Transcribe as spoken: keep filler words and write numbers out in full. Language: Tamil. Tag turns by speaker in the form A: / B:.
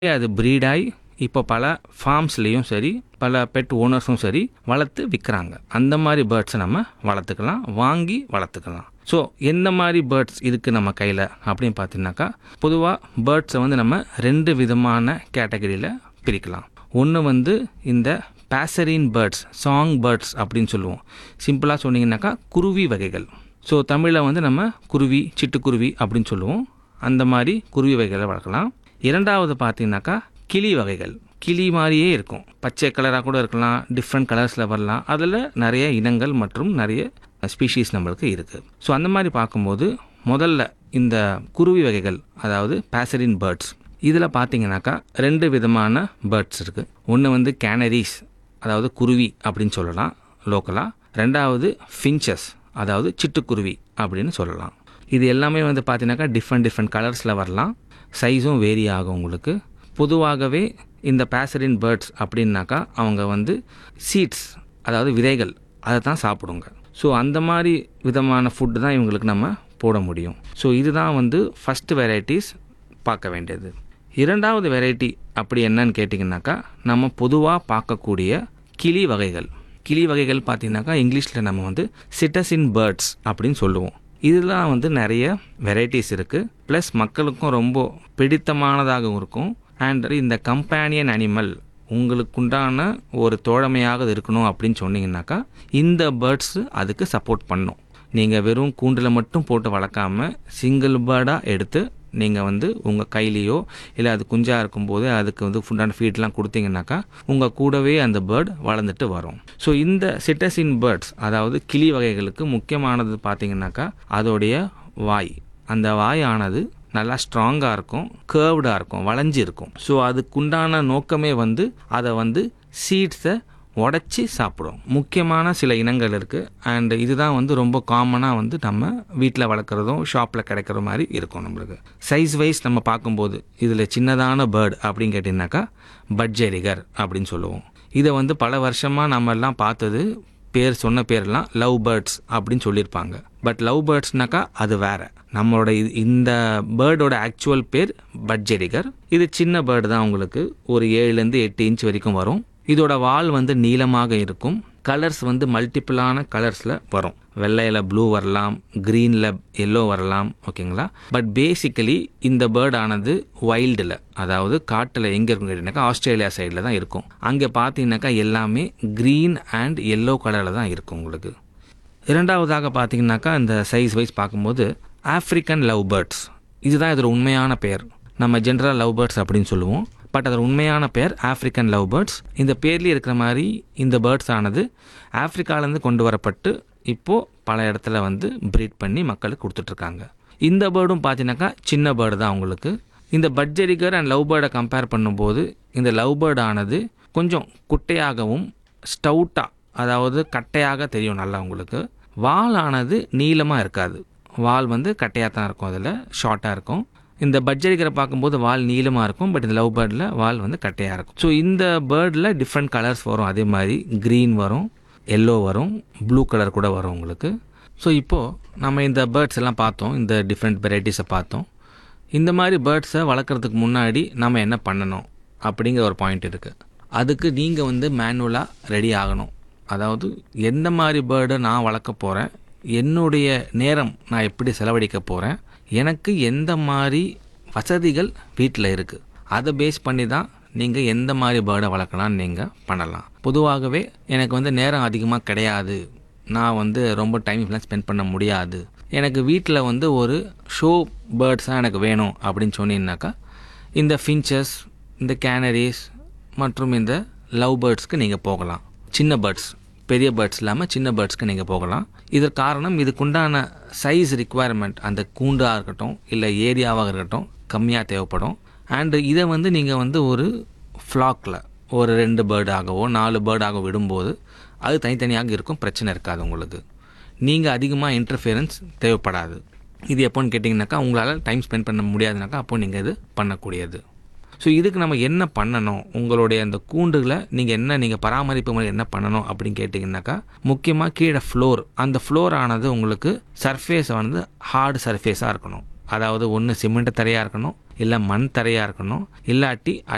A: அது ப்ரீட் ஆகி இப்போ பல ஃபார்ம்ஸ்லேயும் சரி பல பெட் ஓனர்ஸும் சரி வளர்த்து விற்கிறாங்க. அந்த மாதிரி பேர்ட்ஸை நம்ம வளர்த்துக்கலாம், வாங்கி வளர்த்துக்கலாம். ஸோ எந்த மாதிரி பேர்ட்ஸ் இருக்குது நம்ம கையில் அப்படின்னு பார்த்தீங்கன்னாக்கா, பொதுவாக பேர்ட்ஸை வந்து நம்ம ரெண்டு விதமான கேட்டகரியில் பிரிக்கலாம். ஒன்று வந்து இந்த பேசரின் பேர்ட்ஸ், சாங் பேர்ட்ஸ் அப்படின்னு சொல்லுவோம். சிம்பிளாக சொன்னீங்கன்னாக்கா குருவி வகைகள். ஸோ தமிழில் வந்து நம்ம குருவி, சிட்டுக்குருவி அப்படின்னு சொல்லுவோம். அந்த மாதிரி குருவி வகைகளை வளர்க்கலாம். இரண்டாவது பார்த்தீங்கன்னாக்கா கிளி வகைகள். கிளி மாதிரியே இருக்கும், பச்சை கலராக கூட இருக்கலாம், டிஃப்ரெண்ட் கலர்ஸில் வரலாம். அதில் நிறைய இனங்கள் மற்றும் நிறைய ஸ்பீஷீஸ் நம்மளுக்கு இருக்குது. ஸோ அந்த மாதிரி பார்க்கும்போது முதல்ல இந்த குருவி வகைகள், அதாவது பேசரின் பேர்ட்ஸ், இதில் பார்த்தீங்கன்னாக்கா ரெண்டு விதமான பேர்ட்ஸ் இருக்குது. ஒன்று வந்து கேனரிஸ், அதாவது குருவி அப்படின்னு சொல்லலாம் லோக்கலாக. ரெண்டாவது ஃபின்ச்சஸ், அதாவது சிட்டுக்குருவி அப்படின்னு சொல்லலாம். இது எல்லாமே வந்து பார்த்தீங்கன்னாக்கா டிஃப்ரெண்ட் டிஃப்ரெண்ட் கலர்ஸில் வரலாம், சைஸும் வேரி ஆகும் உங்களுக்கு. பொதுவாகவே இந்த பேசரின் பேர்ட்ஸ் அப்படின்னாக்கா அவங்க வந்து சீட்ஸ், அதாவது விதைகள், அதை தான் சாப்பிடுங்க. ஸோ அந்த மாதிரி விதமான ஃபுட்டு தான் இவங்களுக்கு நம்ம போட முடியும். ஸோ இதுதான் வந்து ஃபஸ்ட்டு வெரைட்டிஸ் பார்க்க வேண்டியது. இரண்டாவது வெரைட்டி அப்படி என்னன்னு கேட்டிங்கனாக்கா, நம்ம பொதுவாக பார்க்கக்கூடிய கிளி வகைகள். கிளி வகைகள் பார்த்திங்கனாக்கா இங்கிலீஷில் நம்ம வந்து சிட்டசின் பேர்ட்ஸ் அப்படின்னு சொல்லுவோம். இதெல்லாம் வந்து நிறைய வெரைட்டிஸ் இருக்குது. ப்ளஸ் மக்களுக்கும் ரொம்ப பிடித்தமானதாகவும் இருக்கும். அண்ட் இந்த கம்பேனியன் அனிமல் உங்களுக்குண்டான ஒரு தோழமையாக இருக்கணும் அப்படின்னு சொன்னீங்கன்னாக்கா இந்த பேர்ட்ஸு அதுக்கு சப்போர்ட் பண்ணும். நீங்கள் வெறும் கூண்டில் மட்டும் போட்டு வளர்க்காம சிங்கிள் பேர்டாக எடுத்து நீங்கள் வந்து உங்கள் கையிலையோ இல்லை அது குஞ்சாக இருக்கும்போது அதுக்கு வந்து ஃபுட்டான ஃபீட்லாம் கொடுத்தீங்கன்னாக்கா உங்கள் கூடவே அந்த பேர்ட் வளர்ந்துட்டு வரும். ஸோ இந்த சிட்டசின் பேர்ட்ஸ், அதாவது கிளி வகைகளுக்கு முக்கியமானது பார்த்தீங்கன்னாக்கா அதோடைய வாய். அந்த வாய் ஆனது நல்லா ஸ்ட்ராங்காக இருக்கும், கேர்வ்டாக இருக்கும், வளைஞ்சி இருக்கும். ஸோ அதுக்குண்டான நோக்கமே வந்து அதை வந்து சீட்ஸை உடச்சி சாப்பிடும். முக்கியமான சில இனங்கள் இருக்குது. அண்ட் இதுதான் வந்து ரொம்ப காமனாக வந்து நம்ம வீட்டில் வளர்க்குறதும் ஷாப்பில் கிடைக்கிற மாதிரி இருக்கும். நம்மளுக்கு சைஸ் வைஸ் நம்ம பார்க்கும்போது இதில் சின்னதான பேர்டு அப்படின்னு கேட்டிங்கனாக்கா பட்ஜெரிகர் அப்படின்னு சொல்லுவோம். இதை வந்து பல வருஷமாக நம்ம எல்லாம் பார்த்தது, பேர் சொன்ன பேர்லாம் லவ் பேர்ட்ஸ் அப்படின்னு சொல்லியிருப்பாங்க. பட் லவ் பேர்ட்ஸ்னாக்கா அது வேறு. நம்மளோட இந்த பேர்டோட ஆக்சுவல் பேர் பட்ஜெரிகர். இது சின்ன பேர்டு தான், உங்களுக்கு ஒரு ஏழுலேருந்து எட்டு இன்ச் வரைக்கும் வரும். இதோட வால் வந்து நீளமாக இருக்கும். கலர்ஸ் வந்து மல்டிப்புளான கலர்ஸில் வரும். வெள்ளையில் ப்ளூ வரலாம், க்ரீனில் எல்லோ வரலாம், ஓகேங்களா. பட் பேசிக்கலி இந்த பேர்ட் ஆனது வைல்டில், அதாவது காட்டில் எங்கே இருக்கும் கேட்டிங்கனாக்கா ஆஸ்திரேலியா சைடில் தான் இருக்கும். அங்கே பார்த்தீங்கன்னாக்கா எல்லாமே க்ரீன் அண்ட் எல்லோ கலரில் தான் இருக்கும் உங்களுக்கு. இரண்டாவதாக பார்த்தீங்கன்னாக்கா இந்த சைஸ் வைஸ் பார்க்கும்போது ஆஃப்ரிக்கன் லவ் பேர்ட்ஸ், இதுதான் இதோட உண்மையான பெயர். நம்ம ஜென்ரலாக லவ் பேர்ட்ஸ் அப்படின்னு சொல்லுவோம். பட் அதோட உண்மையான பேர் ஆஃப்ரிக்கன் லவ் பேர்ட்ஸ். இந்த பேர்லேயே இருக்கிற மாதிரி இந்த பேர்ட்ஸ் ஆனது ஆஃப்ரிக்காவிலேருந்து கொண்டு வரப்பட்டு இப்போது பல இடத்துல வந்து ப்ரீட் பண்ணி மக்களுக்கு கொடுத்துட்ருக்காங்க. இந்த பேர்டும் பார்த்தீங்கன்னாக்கா சின்ன பேர்டு தான் உங்களுக்கு. இந்த பட்ஜெரிகர் அண்ட் லவ் பேர்டை கம்பேர் பண்ணும்போது இந்த லவ் பேர்டு ஆனது கொஞ்சம் குட்டையாகவும் ஸ்டவுட்டாக, அதாவது கட்டையாக தெரியும் நல்லா உங்களுக்கு. வால் ஆனது நீளமாக இருக்காது, வால் வந்து கட்டையாக தான் இருக்கும், அதில் ஷார்ட்டாக இருக்கும். இந்த பட்ஜெரிகரை பார்க்கும்போது வால் நீளமாக இருக்கும், பட் இந்த லவ் பேர்டில் வால் வந்து கட்டையாக இருக்கும். ஸோ இந்த பேர்டில் டிஃப்ரெண்ட் கலர்ஸ் வரும். அதே மாதிரி க்ரீன் வரும், எல்லோ வரும், ப்ளூ கலர் கூட வரும் உங்களுக்கு. ஸோ இப்போது நம்ம இந்த பேர்ட்ஸ் எல்லாம் பார்த்தோம், இந்த டிஃப்ரெண்ட் வெரைட்டிஸை பார்த்தோம். இந்த மாதிரி பேர்ட்ஸை வளர்க்குறதுக்கு முன்னாடி நம்ம என்ன பண்ணணும் அப்படிங்கிற ஒரு பாயிண்ட் இருக்குது. அதுக்கு நீங்கள் வந்து மேனுவலாக ரெடி ஆகணும். அதாவது எந்த மாதிரி பேர்டை நான் வளர்க்க போகிறேன், என்னுடைய நேரம் நான் எப்படி செலவழிக்க போகிறேன், எனக்கு எந்த மாதிரி வசதிகள் வீட்டில் இருக்குது, அதை பேஸ் பண்ணி தான் நீங்கள் எந்த மாதிரி பேர்டை வளர்க்கலான்னு நீங்கள் பண்ணலாம். பொதுவாகவே எனக்கு வந்து நேரம் அதிகமாக கிடையாது, நான் வந்து ரொம்ப டைம் இப்பெல்லாம் ஸ்பெண்ட் பண்ண முடியாது, எனக்கு வீட்டில் வந்து ஒரு ஷோ பேர்ட்ஸாக எனக்கு வேணும் அப்படின்னு சொன்னீங்கன்னாக்கா இந்த ஃபின்ச்சஸ், இந்த கேனரிஸ் மற்றும் இந்த லவ் பேர்ட்ஸ்க்கு நீங்கள் போகலாம். சின்ன பேர்ட்ஸ், பெரிய பேர்ட்ஸ் இல்லாமல் சின்ன பேர்ட்ஸ்க்கு நீங்கள் போகலாம். இதற்கு காரணம் இதுக்குண்டான சைஸ் ரிக்குவயர்மெண்ட், அந்த கூண்டாக இருக்கட்டும் இல்லை ஏரியாவாக இருக்கட்டும் கம்மியாக தேவைப்படும். அண்டு இதை வந்து நீங்கள் வந்து ஒரு ஃப்ளாக்கில் ஒரு ரெண்டு பேர்டாகவோ நாலு பேர்டாகவோ விடும்போது அது தனித்தனியாக இருக்கும், பிரச்சனை இருக்காது உங்களுக்கு. நீங்கள் அதிகமாக இன்டர்ஃபியரன்ஸ் தேவைப்படாது. இது எப்போன்னு கேட்டிங்கனாக்கா உங்களால் டைம் ஸ்பெண்ட் பண்ண முடியாதுனாக்கா அப்போ நீங்கள் இது பண்ணக்கூடியது. ஸோ இதுக்கு நம்ம என்ன பண்ணணும், உங்களுடைய அந்த கூண்டுகளை நீங்கள் என்ன நீங்கள் பராமரிப்பு முறை என்ன பண்ணணும் அப்படின்னு கேட்டிங்கனாக்கா, முக்கியமாக கீழே ஃப்ளோர், அந்த ஃப்ளோர் ஆனது உங்களுக்கு சர்ஃபேஸ் வந்து ஹார்டு சர்ஃபேஸாக இருக்கணும். அதாவது ஒன்று சிமெண்ட் தரையாக இருக்கணும், இல்லை மண் தரையாக இருக்கணும், இல்லாட்டி